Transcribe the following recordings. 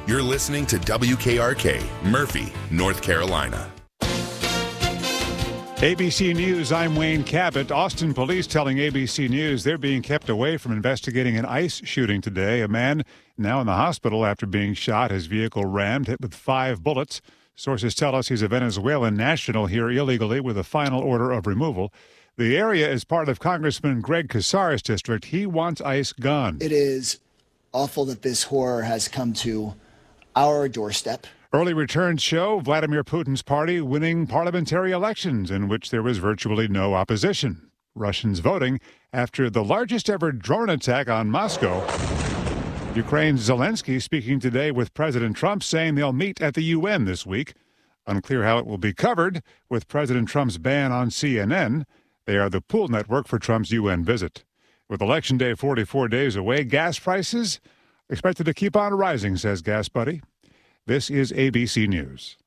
You're listening to WKRK, Murphy, North Carolina. ABC News, I'm Wayne Cabot. Austin police telling ABC News they're being kept away from investigating an ICE shooting today. A man now in the hospital after being shot, his vehicle rammed, hit with 5 bullets. Sources tell us he's a Venezuelan national here illegally with a final order of removal. The area is part of Congressman Greg Casar's district. He wants ICE gone. It is awful that this horror has come to our doorstep. Early returns show Vladimir Putin's party winning parliamentary elections in which there was virtually no opposition. Russians voting after the largest ever drone attack on Moscow. Ukraine's Zelensky speaking today with President Trump, saying they'll meet at the UN this week. Unclear how it will be covered with President Trump's ban on CNN. They are the pool network for Trump's UN visit. With Election Day 44 days away, gas prices expected to keep on rising, says Gas Buddy. This is ABC News.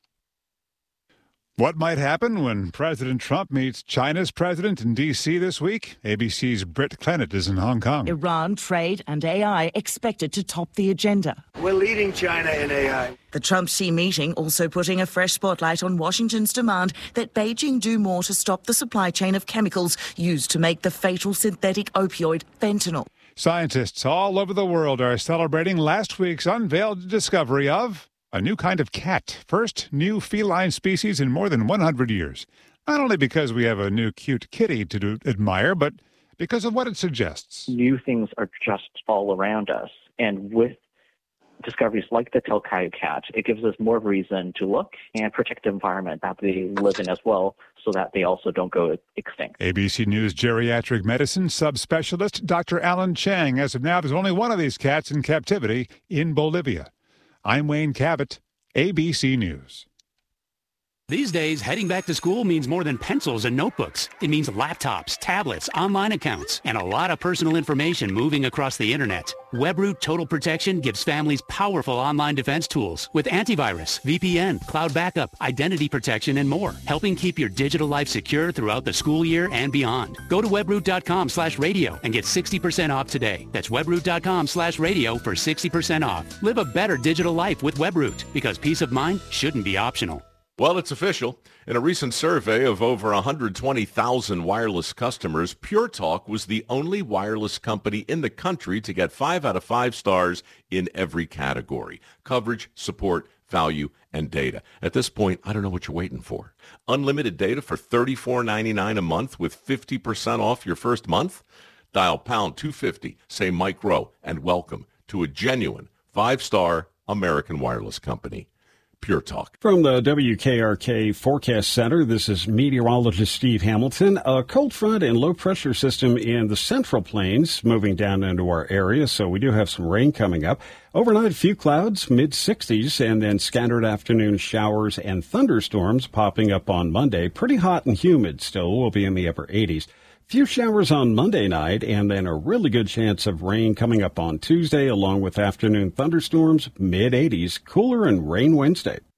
What might happen when President Trump meets China's president in D.C. this week? ABC's Britt Clennett is in Hong Kong. Iran, trade and AI expected to top the agenda. We're leading China in AI. The Trump-Xi meeting also putting a fresh spotlight on Washington's demand that Beijing do more to stop the supply chain of chemicals used to make the fatal synthetic opioid fentanyl. Scientists all over the world are celebrating last week's unveiled discovery of a new kind of cat, first new feline species in more than 100 years. Not only because we have a new cute kitty to admire, but because of what it suggests. New things are just all around us. And with discoveries like the Telkayu cat, it gives us more reason to look and protect the environment that they live in as well, so that they also don't go extinct. ABC News geriatric medicine subspecialist Dr. Alan Chang. As of now, there's only one of these cats in captivity in Bolivia. I'm Wayne Cabot, ABC News. These days, heading back to school means more than pencils and notebooks. It means laptops, tablets, online accounts, and a lot of personal information moving across the internet. WebRoot Total Protection gives families powerful online defense tools with antivirus, VPN, cloud backup, identity protection, and more, helping keep your digital life secure throughout the school year and beyond. Go to webroot.com/radio and get 60% off today. That's webroot.com/radio for 60% off. Live a better digital life with WebRoot, because peace of mind shouldn't be optional. Well, it's official. In a recent survey of over 120,000 wireless customers, Pure Talk was the only wireless company in the country to get 5 out of 5 stars in every category: coverage, support, value, and data. At this point, I don't know what you're waiting for. Unlimited data for $34.99 a month with 50% off your first month? Dial pound 250, say Mike Rowe, and welcome to a genuine 5-star American wireless company. Pure Talk. From the WKRK Forecast Center, this is meteorologist Steve Hamilton. A cold front and low pressure system in the Central Plains moving down into our area, so we do have some rain coming up. Overnight, a few clouds, mid-60s, and then scattered afternoon showers and thunderstorms popping up on Monday. Pretty hot and humid still. We'll be in the upper 80s. Few showers on Monday night, and then a really good chance of rain coming up on Tuesday, along with afternoon thunderstorms, mid-80s, cooler and rain Wednesday.